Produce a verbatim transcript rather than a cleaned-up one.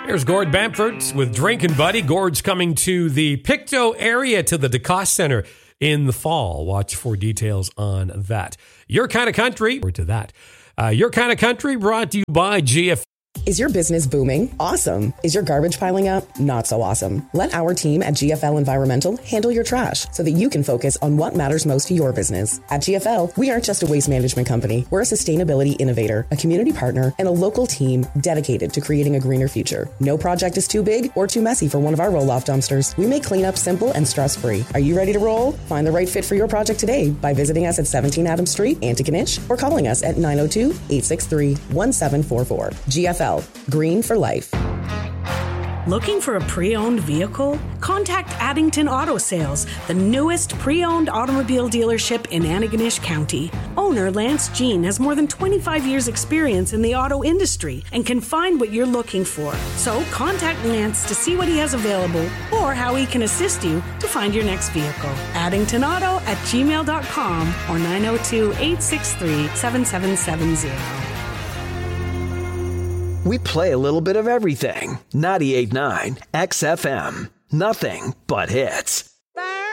Here's Gord Bamford with Drinkin' Buddy. Gord's coming to the Pictou area to the DeCoste Center in the fall. Watch for details on that. Your Kind of Country, or to that. Uh, Your Kind of Country brought to you by G F L. Is your business booming? Awesome. Is your garbage piling up? Not so awesome. Let our team at G F L Environmental handle your trash so that you can focus on what matters most to your business. At G F L, we aren't just a waste management company. We're a sustainability innovator, a community partner, and a local team dedicated to creating a greener future. No project is too big or too messy for one of our roll-off dumpsters. We make cleanup simple and stress-free. Are you ready to roll? Find the right fit for your project today by visiting us at seventeen Adams Street, Antigonish, or calling us at nine oh two, eight six three, one seven four four. G F L. Green for life. Looking for a pre-owned vehicle? Contact Addington Auto Sales, the newest pre-owned automobile dealership in Antigonish County. Owner Lance Jean has more than twenty-five years experience in the auto industry and can find what you're looking for. So contact Lance to see what he has available or how he can assist you to find your next vehicle. Addington Auto at gmail dot com or nine oh two, eight six three, seven seven seven zero. We play a little bit of everything. ninety-eight point nine X F M. Nothing but hits.